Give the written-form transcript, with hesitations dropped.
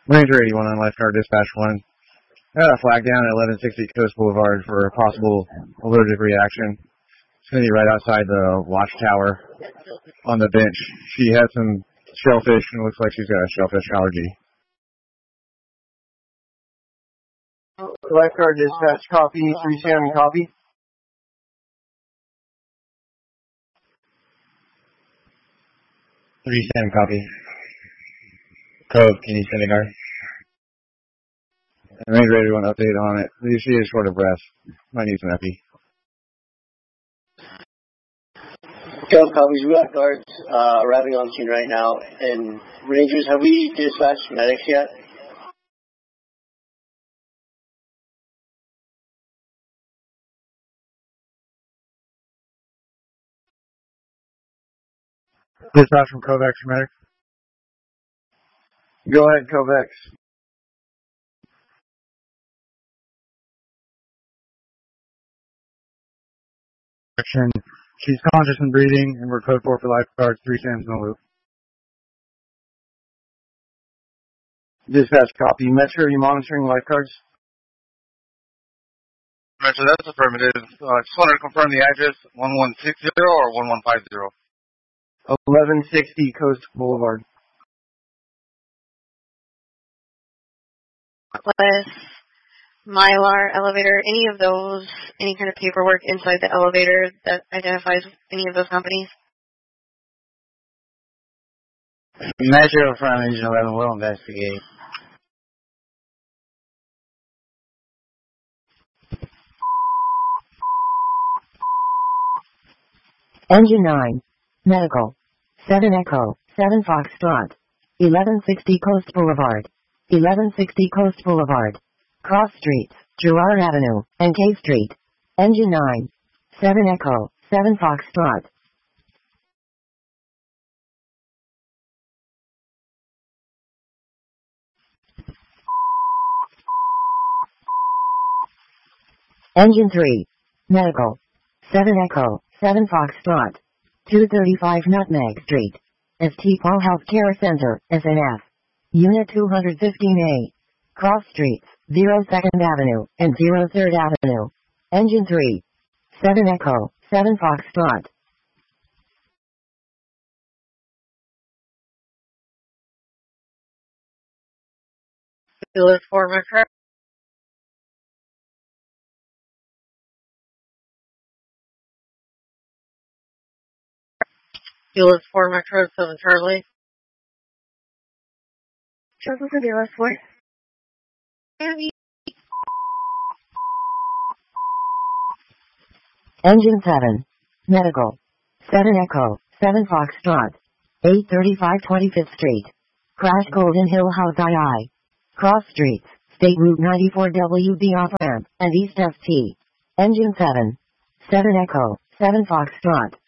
Ranger 81 on Lifeguard Dispatch 1. I got a flag down at 1160 Coast Boulevard for a possible allergic reaction. It's going to be right outside the watchtower on the bench. She had some shellfish and it looks like she's got a shellfish allergy. Lifeguard Dispatch, copy. 37, copy. Copy. Cove, can you send a guard? And Ranger 81 update on it. She is short of breath. Might need some epi. Cove copies. We got guards arriving on scene right now. And Rangers, have we dispatched medics yet? Dispatch from Kovacs for medic. Go ahead, Kovacs. She's conscious and breathing, and we're code 4 for lifeguards, 3 Sam's in the loop. Dispatch, copy. Metro, are you monitoring lifeguards? Metro, that's affirmative. Just wanted to confirm the address, 1160 or 1150? 1160 Coast Boulevard. With Mylar elevator, any of those, any kind of paperwork inside the elevator that identifies any of those companies? Metro from Engine 11 will investigate. Engine 9. Medical. 7 Echo. 7 Foxtrot. 1160 Coast Boulevard. 1160 Coast Boulevard. Cross Streets, Girard Avenue, and K Street. Engine 9. 7 Echo. 7 Foxtrot. Engine 3. Medical. 7 Echo. 7 Foxtrot. 235 Nutmeg Street. ST Paul Healthcare Center, SNF. Unit 215A. Cross Streets, 02nd Avenue, and 03rd Avenue. Engine 3. 7 Echo, 7 Foxtrot. You look for Metro? You look for Metro 7 Charlie? Charlie for the last one. Engine 7. Medical. 7 Echo, 7 Foxtrot. 835 25th Street. Crash Golden Hill House II. Cross Streets, State Route 94 WB off-ramp, and East ST. Engine 7. 7 Echo, 7 Foxtrot.